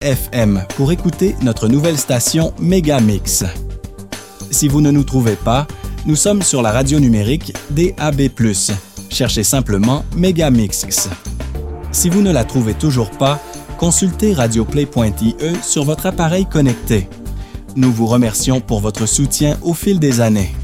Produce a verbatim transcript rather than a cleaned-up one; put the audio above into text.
F M pour écouter notre nouvelle station Megamix. Si vous ne nous trouvez pas, nous sommes sur la radio numérique D A B plus. Cherchez simplement Megamix. Si vous ne la trouvez toujours pas, consultez radioplay point I E sur votre appareil connecté. Nous vous remercions pour votre soutien au fil des années.